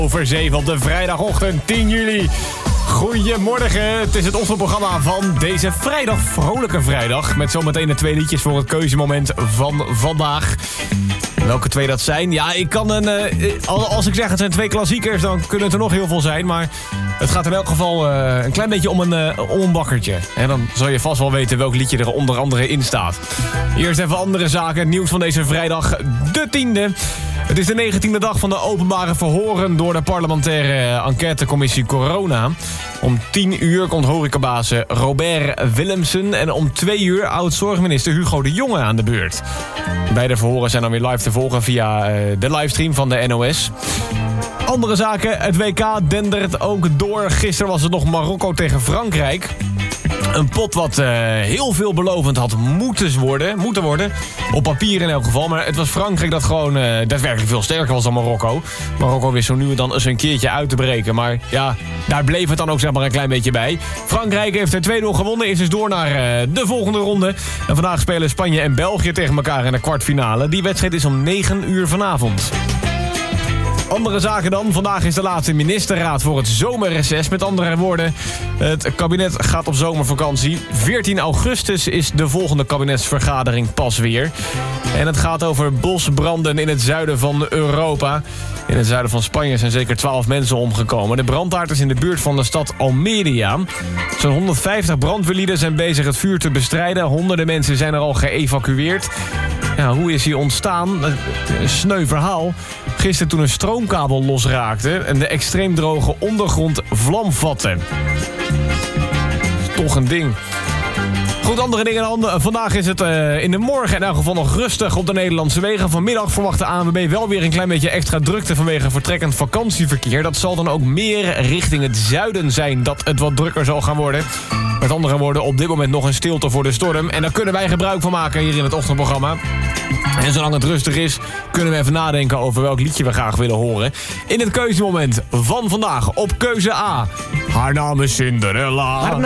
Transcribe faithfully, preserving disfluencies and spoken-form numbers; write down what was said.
Over zeven op de vrijdagochtend tien juli. Goedemorgen, het is het ochtendprogramma van deze vrijdag, vrolijke vrijdag. Met zometeen de twee liedjes voor het keuzemoment van vandaag. Welke twee dat zijn? Ja, ik kan een... Uh, als ik zeg het zijn twee klassiekers, dan kunnen het er nog heel veel zijn. Maar het gaat in elk geval uh, een klein beetje om een, uh, om een bakkertje. En dan zal je vast wel weten welk liedje er onder andere in staat. Eerst even andere zaken. Nieuws van deze vrijdag, de tiende. Het is de negentiende dag van de openbare verhoren door de parlementaire enquêtecommissie Corona. Om tien uur komt horecabaas Robert Willemsen en om twee uur oud-zorgminister Hugo de Jonge aan de beurt. Beide verhoren zijn dan weer live te volgen via de livestream van de N O S. Andere zaken, het W K dendert ook door. Gisteren was het nog Marokko tegen Frankrijk. Een pot wat uh, heel veelbelovend had moeten worden, moeten worden. Op papier in elk geval. Maar het was Frankrijk dat gewoon uh, daadwerkelijk veel sterker was dan Marokko. Marokko wist zo nu en dan eens een keertje uit te breken. Maar ja, daar bleef het dan ook zeg maar een klein beetje bij. Frankrijk heeft er twee nul gewonnen. Is dus door naar uh, de volgende ronde. En vandaag spelen Spanje en België tegen elkaar in de kwartfinale. Die wedstrijd is om negen uur vanavond. Andere zaken dan. Vandaag is de laatste ministerraad voor het zomerreces. Met andere woorden, het kabinet gaat op zomervakantie. veertien augustus is de volgende kabinetsvergadering pas weer. En het gaat over bosbranden in het zuiden van Europa. In het zuiden van Spanje zijn zeker twaalf mensen omgekomen. De brandhaard is in de buurt van de stad Almeria. Zo'n honderdvijftig brandweerlieden zijn bezig het vuur te bestrijden. Honderden mensen zijn er al geëvacueerd. Ja, hoe is hij ontstaan? Een sneu verhaal. Gisteren toen een stroomkabel losraakte en de extreem droge ondergrond vlam vatte. Toch een ding. Goed, andere dingen dan. Vandaag is het uh, in de morgen in elk geval nog rustig op de Nederlandse wegen. Vanmiddag verwacht de A N W B wel weer een klein beetje extra drukte vanwege vertrekkend vakantieverkeer. Dat zal dan ook meer richting het zuiden zijn dat het wat drukker zal gaan worden. Met andere woorden, op dit moment nog een stilte voor de storm. En daar kunnen wij gebruik van maken hier in het ochtendprogramma. En zolang het rustig is, kunnen we even nadenken over welk liedje we graag willen horen. In het keuzemoment van vandaag op keuze A. Haar naam is Cinderella.